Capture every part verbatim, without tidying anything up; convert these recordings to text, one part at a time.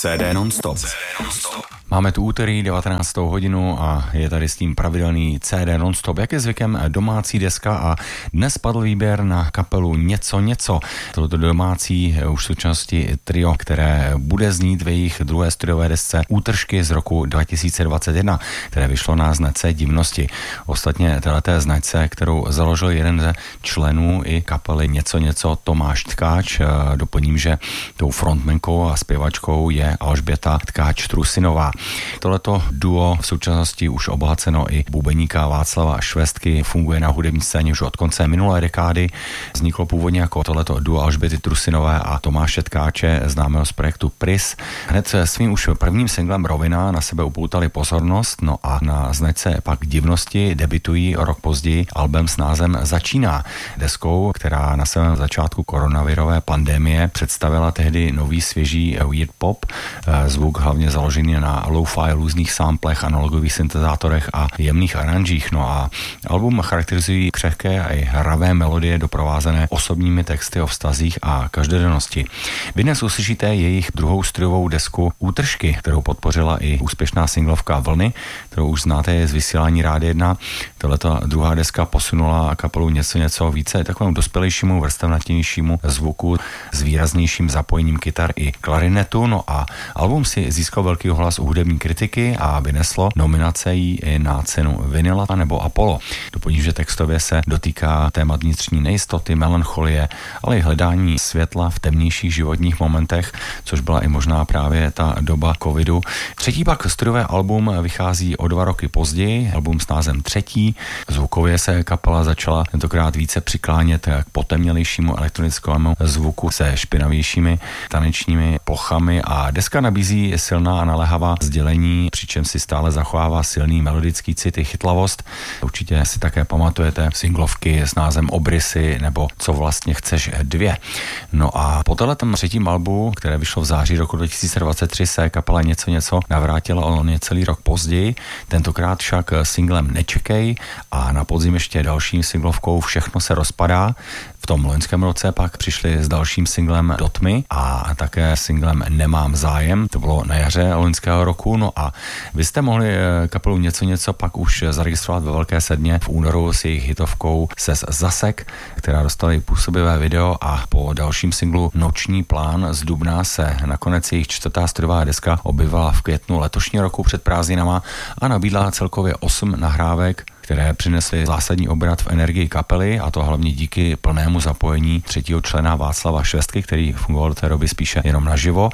C D non-stop. Máme tu úterý devatenáctou hodinu a je tady s tím pravidelný C D non-stop, jak je zvykem domácí deska, a dnes padl výběr na kapelu Něco něco. Toto domácí už v současnosti trio, které bude znít v jejich druhé studiové desce Útržky z roku dva tisíce dvacet jedna, které vyšlo na značce Divnosti. Ostatně téhleté značce, kterou založil jeden ze členů i kapely Něco něco, Tomáš Tkáč. Doplním, že tou frontmankou a zpěvačkou je Alžběta Tkáč Trusinová. Tohleto duo v současnosti už obohaceno i bubeníka Václava Švestky, funguje na hudební scéně už od konce minulé dekády. Vzniklo původně jako tohleto duo Alžběty Trusinové a Tomáše Tkáče, známého z projektu Pris. Hned svým už prvním singlem Rovina na sebe upoutali pozornost, no a na značce pak Divnosti debitují o rok později album s názvem Začíná, deskou, která na svém začátku koronavirové pandemie představila tehdy nový svěží weird pop, zvuk hlavně založený na lo-fi, různých samplech, analogových syntezátorech a jemných aranžích. No a album charakterizují křehké a i hravé melodie doprovázené osobními texty o vztazích a každodennosti. Vy dnes uslyšíte jejich druhou studiovou desku Útržky, kterou podpořila i úspěšná singlovka Vlny, kterou už znáte z vysílání Rádia jedna. Tato druhá deska posunula kapelu Něco něco více takovému dospělejšímu, vrstevnatějšímu zvuku s výraznějším zapojením kytar i klarinetu. No a album si získal velký ohlas u hudební kritiky a vyneslo nominace jí i na cenu Vinyla nebo Apollo. Doplním, že textově se dotýká témat vnitřní nejistoty, melancholie, ale i hledání světla v temnějších životních momentech, což byla i možná právě ta doba covidu. Třetí pak studiové album vychází o dva roky později, album s názvem Třetí. Zvukově se kapela začala tentokrát více přiklánět k potemnělejšímu elektronickému zvuku se špinavějšími tanečními plochami a deska nabízí silná a naléhavá sdělení, přičem si stále zachovává silný melodický cit i chytlavost. Určitě si také pamatujete singlovky s názvem Obrysy nebo Co vlastně chceš dvě. No a po téhletom třetím albu, které vyšlo v září roku dva tisíce dvacet tři, se kapela Něco něco navrátila o necelý rok později, tentokrát však singlem Nečekej a na podzim ještě dalším singlovkou Všechno se rozpadá. V tom loňském roce pak přišli s dalším singlem Do tmy a také singlem Nemám zájem. To bylo na jaře loňského roku. No a vy jste mohli kapelu Něco něco pak už zaregistrovat ve Velké sedmě v únoru s jejich hitovkou Ses Zasek, která dostala i působivé video, a po dalším singlu Noční plán z dubna se nakonec jejich čtvrtá studiová deska objevila v květnu letošního roku před prázdninama a nabídla celkově osm nahrávek, které přinesly zásadní obrat v energii kapely, a to hlavně díky plnému zapojení třetího člena Václava Švestky, který fungoval do té doby spíše jenom naživo.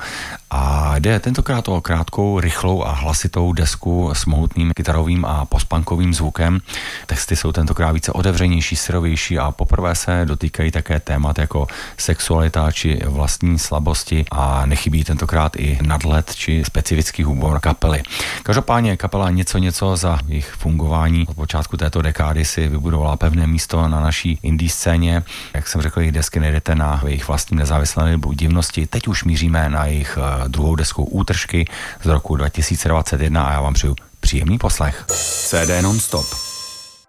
A jde tentokrát o krátkou, rychlou a hlasitou desku s mohutným kytarovým a postpunkovým zvukem. Texty jsou tentokrát více otevřenější, syrovější a poprvé se dotýkají také témat jako sexualita či vlastní slabosti a nechybí tentokrát i nadhled či specifický humor kapely. Každopádně kapela Něco něco za jejich fungování od počátku této dekády si vybudovala pevné místo na naší indie scéně. Jak jsem řekl, jejich desky najdete na jejich vlastním nezávislém labelu Divnosti. Teď už míříme na jejich druhou desku Útržky z roku dva tisíce dvacet jedna a já vám přeju příjemný poslech. C D non-stop.